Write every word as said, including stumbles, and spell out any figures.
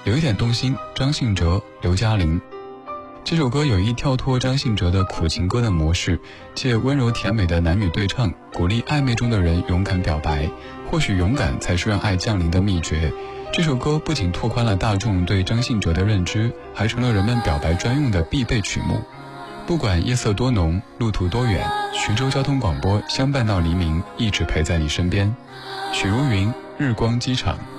有一点动心，张信哲、刘嘉玲。这首歌有意跳脱张信哲的苦情歌的模式，借温柔甜美的男女对唱，鼓励暧昧中的人勇敢表白。或许勇敢才是让爱降临的秘诀。这首歌不仅拓宽了大众对张信哲的认知，还成了人们表白专用的必备曲目。不管夜色多浓，路途多远，徐州交通广播相伴到黎明，一直陪在你身边。许茹芸，日光机场。